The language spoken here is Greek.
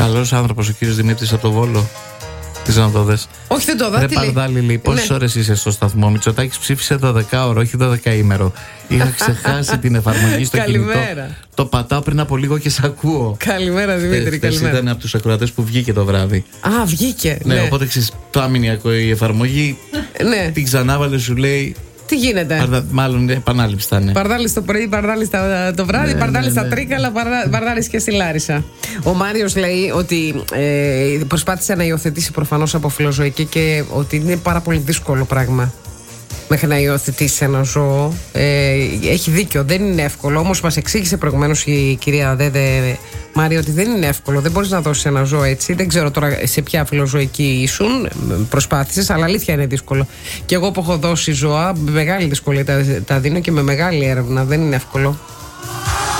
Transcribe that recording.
Καλός άνθρωπος ο κύριος Δημήτρης από το Βόλο. Τι να το δες. Όχι, δεν το δω. Ρε Παρδάλη, λέει, πόσες ώρες είσαι στο σταθμό? Μητσοτάκης ψήφισε 12ωρο, όχι 12ήμερο. Είχα ξεχάσει την εφαρμογή στο κινητό. Το πατάω πριν από λίγο και σ' ακούω. Καλημέρα, Δημήτρη. Καλημέρα. Ήταν από τους ακροατές που βγήκε το βράδυ. Α, βγήκε. Ναι, οπότε ξέρεις, το άμυνιακο η εφαρμογή. Ναι. Την ξανάβαλε, σου λέει. Τι γίνεται? Μάλλον επανάληψη θα είναι. Παρδάλης το πρωί, Παρδάλης το βράδυ, Παρδάλης στα Τρίκαλα, Παρδάλης και στη Λάρισα. Ο Μάριος λέει ότι προσπάθησε να υιοθετήσει προφανώς από φιλοζωική και ότι είναι πάρα πολύ δύσκολο πράγμα μέχρι να υιοθετήσει ένα ζώο. Έχει δίκιο, δεν είναι εύκολο. Όμως μας εξήγησε προηγουμένως η κυρία Δέδε Μάρια ότι δεν είναι εύκολο. Δεν μπορείς να δώσεις ένα ζώο έτσι. Δεν ξέρω τώρα σε ποια φιλοζωική ήσουν, προσπάθησες, αλλά αλήθεια είναι δύσκολο. Και εγώ που έχω δώσει ζώα, με μεγάλη δυσκολία τα δίνω και με μεγάλη έρευνα. Δεν είναι εύκολο.